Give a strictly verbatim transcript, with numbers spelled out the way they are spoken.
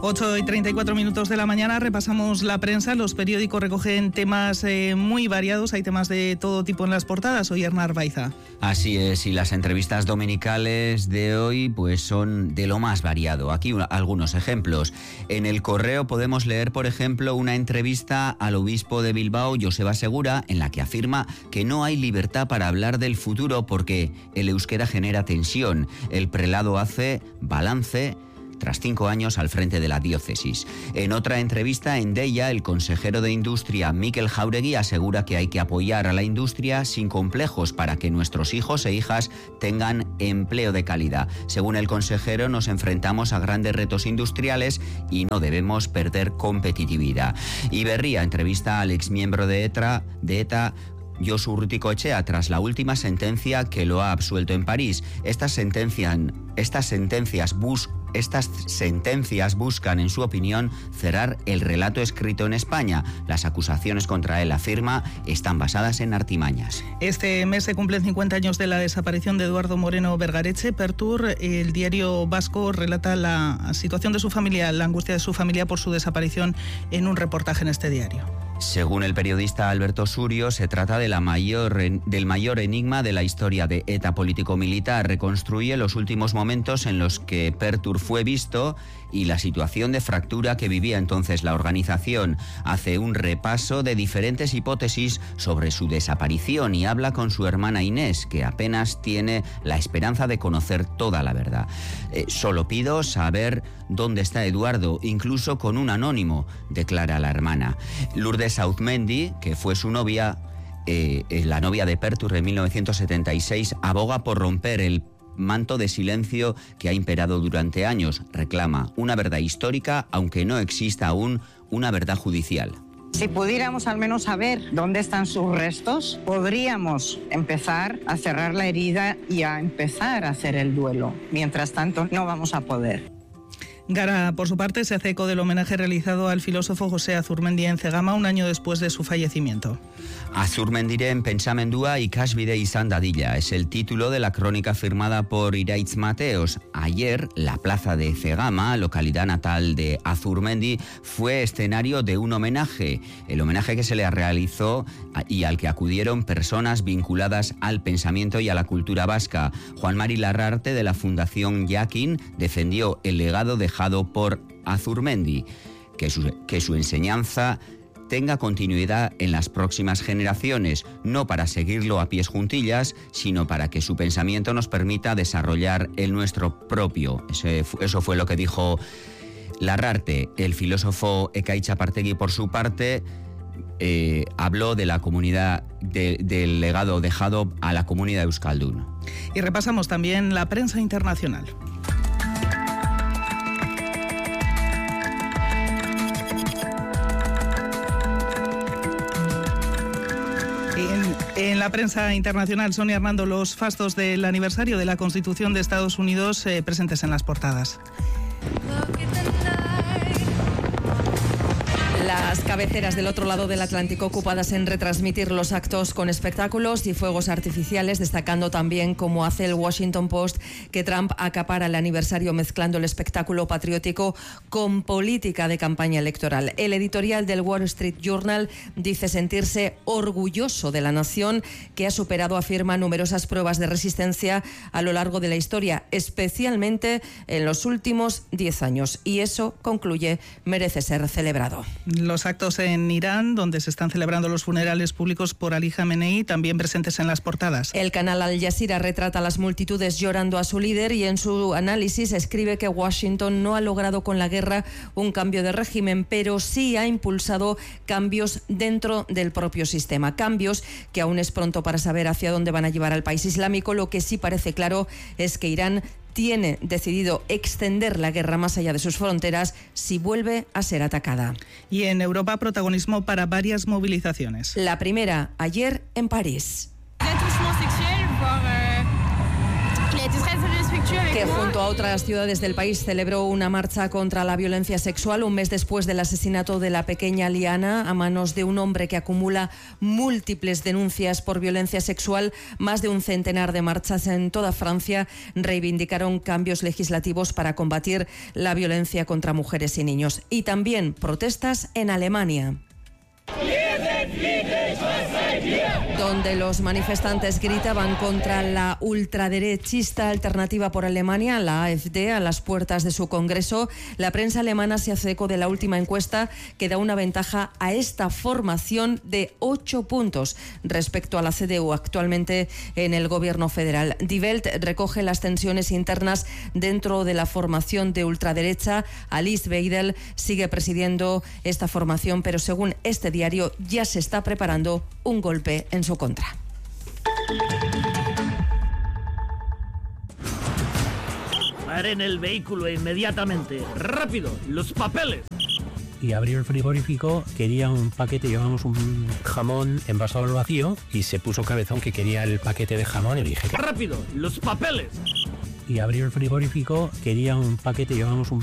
ocho y treinta y cuatro minutos de la mañana, repasamos la prensa. Los periódicos recogen temas eh, muy variados, hay temas de todo tipo en las portadas. Hoy Hernán Baiza. Así es, y las entrevistas dominicales de hoy pues son de lo más variado. Aquí una, algunos ejemplos. En El Correo podemos leer, por ejemplo, una entrevista al obispo de Bilbao, Joseba Segura, en la que afirma que no hay libertad para hablar del futuro porque el euskera genera tensión. El prelado hace balance tras cinco años al frente de la diócesis. En otra entrevista en Deia, el consejero de Industria, Mikel Jauregui, asegura que hay que apoyar a la industria sin complejos para que nuestros hijos e hijas tengan empleo de calidad. Según el consejero, nos enfrentamos a grandes retos industriales y no debemos perder competitividad. Y Berria entrevista al exmiembro de ETA, de ETA Josu Urrutikoetxea, tras la última sentencia que lo ha absuelto en París. Estas sentencias, estas sentencias bus, estas sentencias buscan, en su opinión, cerrar el relato escrito en España. Las acusaciones contra él, afirma, están basadas en artimañas. Este mes se cumplen cincuenta años de la desaparición de Eduardo Moreno Bergaretxe. Pertur, el diario vasco, relata la situación de su familia, la angustia de su familia por su desaparición en un reportaje en este diario. Según el periodista Alberto Surio, se trata de la mayor, del mayor enigma de la historia de ETA político-militar. Reconstruye los últimos momentos en los que Pertur fue visto y la situación de fractura que vivía entonces la organización. Hace un repaso de diferentes hipótesis sobre su desaparición y habla con su hermana Inés, que apenas tiene la esperanza de conocer toda la verdad. Eh, solo pido saber dónde está Eduardo, incluso con un anónimo, declara la hermana. Lourdes Auzmendi, que fue su novia, eh, la novia de Pertur en mil novecientos setenta y seis, aboga por romper el manto de silencio que ha imperado durante años. Reclama una verdad histórica, aunque no exista aún una verdad judicial. Si pudiéramos al menos saber dónde están sus restos, podríamos empezar a cerrar la herida y a empezar a hacer el duelo. Mientras tanto, no vamos a poder. Gara, por su parte, se hace eco del homenaje realizado al filósofo José Azurmendi en Cegama un año después de su fallecimiento. Azurmendiren pentsamendua ikasbide izan dadila es el título de la crónica firmada por Iraitz Mateos. Ayer, la plaza de Cegama, localidad natal de Azurmendi, fue escenario de un homenaje. El homenaje que se le realizó y al que acudieron personas vinculadas al pensamiento y a la cultura vasca. Juan Mari Larrarte, de la Fundación Yakin, defendió el legado dejado por Azurmendi, que su, que su enseñanza tenga continuidad en las próximas generaciones, no para seguirlo a pies juntillas, sino para que su pensamiento nos permita desarrollar el nuestro propio. Ese, eso fue lo que dijo Larrarte. El filósofo Ekaich Txapartegi, por su parte, eh, habló de la comunidad, de, del legado dejado a la comunidad euskaldun. Y repasamos también la prensa internacional. En la prensa internacional, Sonia Hernando, los fastos del aniversario de la Constitución de Estados Unidos eh, presentes en las portadas. Las cabeceras del otro lado del Atlántico ocupadas en retransmitir los actos con espectáculos y fuegos artificiales, destacando también, como hace el Washington Post, que Trump acapara el aniversario mezclando el espectáculo patriótico con política de campaña electoral. El editorial del Wall Street Journal dice sentirse orgulloso de la nación que ha superado, afirma, numerosas pruebas de resistencia a lo largo de la historia, especialmente en los últimos diez años. Y eso, concluye, merece ser celebrado. Los actos en Irán, donde se están celebrando los funerales públicos por Ali Jamenei, también presentes en las portadas. El canal Al Jazeera retrata a las multitudes llorando a su líder y en su análisis escribe que Washington no ha logrado con la guerra un cambio de régimen, pero sí ha impulsado cambios dentro del propio sistema. Cambios que aún es pronto para saber hacia dónde van a llevar al país islámico. Lo que sí parece claro es que Irán tiene decidido extender la guerra más allá de sus fronteras si vuelve a ser atacada. Y en Europa, protagonismo para varias movilizaciones. La primera, ayer en París. que junto a otras ciudades del país celebró una marcha contra la violencia sexual un mes después del asesinato de la pequeña Liana a manos de un hombre que acumula múltiples denuncias por violencia sexual. Más de un centenar de marchas en toda Francia reivindicaron cambios legislativos para combatir la violencia contra mujeres y niños. Y también protestas en Alemania, donde los manifestantes gritaban contra la ultraderechista Alternativa por Alemania, la A F D, a las puertas de su congreso. La prensa alemana se hace eco de la última encuesta que da una ventaja a esta formación de ocho puntos respecto a la C D U actualmente en el gobierno federal. Die Welt recoge las tensiones internas dentro de la formación de ultraderecha. Alice Weidel sigue presidiendo esta formación, pero según este diario ya se está preparando un golpe en su contra. Paren el vehículo inmediatamente. ¡Rápido! ¡Los papeles! Y abrió el frigorífico, quería un paquete, llevamos un jamón envasado al vacío y se puso cabezón que quería el paquete de jamón y le dije... ¡Rápido! ¡Los papeles! Y abrió el frigorífico, quería un paquete, llevamos un